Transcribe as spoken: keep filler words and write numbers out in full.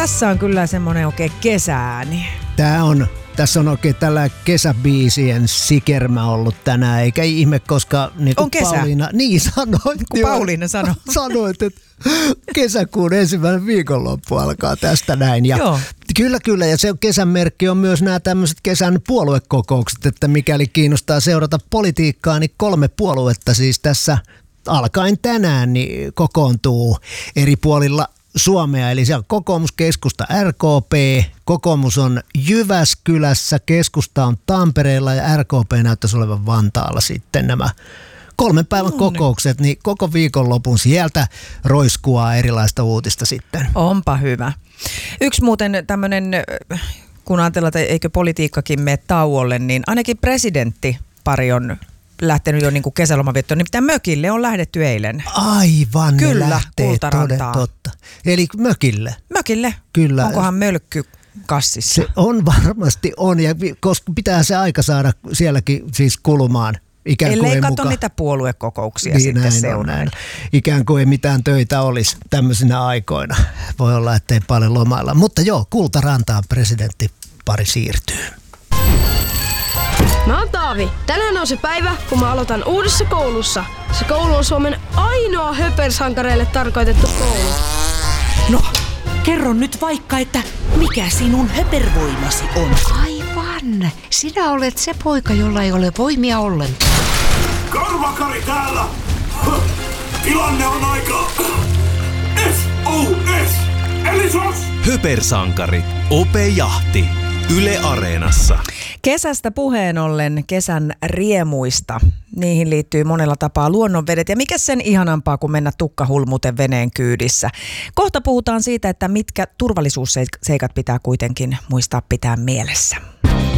Tässä on kyllä semmoinen oikein kesääni. Tää on, tässä on oikein tällä kesäbiisien sikermä ollut tänään, eikä ihme, koska niin on kesä. Pauliina, niin sanoit. Kun Pauliina sanoi. Sanoit, että kesäkuun ensimmäinen viikonloppu alkaa tästä näin. Ja Joo. Kyllä, kyllä. Ja se kesän merkki on myös nämä tämmöiset kesän puoluekokoukset, että mikäli kiinnostaa seurata politiikkaa, niin kolme puoluetta siis tässä alkaen tänään niin kokoontuu eri puolilla Suomea. Eli siellä on kokoomus, keskusta, R K P, kokoomus on Jyväskylässä, keskusta on Tampereella ja R K P näyttäisi olevan Vantaalla sitten nämä kolmen päivän no, kokoukset, niin koko viikonlopun sieltä roiskuaa erilaista uutista sitten. Onpa hyvä. Yksi muuten tämmöinen, kun ajatellaan, että eikö politiikkakin mene tauolle, niin ainakin presidenttipari on lähtenyt jo niin kuin kesälomaviettoon. Nimittäin mökille on lähdetty eilen. Aivan, Kyllä, ne lähtee, Kultarantaan. toden totta. Eli mökille. Mökille? Kyllä. Onkohan mölkky kassissa? Se on varmasti on, ja koska pitää se aika saada sielläkin siis kulumaan. Ikään kuin ellei ei katso muka niitä puoluekokouksia niin, sitten näin seuraan. Ikään kuin ei mitään töitä olisi tämmöisinä aikoina. Voi olla, ettei paljon lomailla. Mutta joo, Kultarantaan presidenttipari siirtyy. Mä oon Taavi. Tänään on se päivä, kun mä aloitan uudessa koulussa. Se koulu on Suomen ainoa höpersankareille tarkoitettu koulu. No, kerro nyt vaikka, että mikä sinun höpervoimasi on? Aivan. Sinä olet se poika, jolla ei ole voimia ollenkaan. Karvakari täällä! Tilanne on aika... S O S! Eli sos! Höpersankari. Ope Jahti. Yle Areenassa. Kesästä puheen ollen kesän riemuista. Niihin liittyy monella tapaa luonnonvedet ja mikä sen ihanampaa kuin mennä tukkahulmuten veneen kyydissä. Kohta puhutaan siitä, että mitkä turvallisuusseikat pitää kuitenkin muistaa pitää mielessä.